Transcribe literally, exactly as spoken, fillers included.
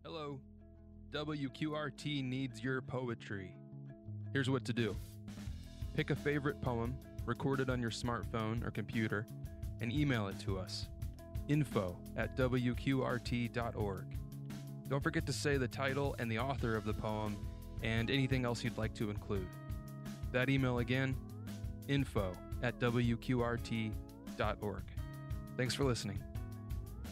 Hello. W Q R T needs your poetry. Here's what to do. Pick a favorite poem, record it on your smartphone or computer, and email it to us. info at w q r t dot org. Don't forget to say the title and the author of the poem and anything else you'd like to include. That email again, info at w q r t dot org. Thanks for listening.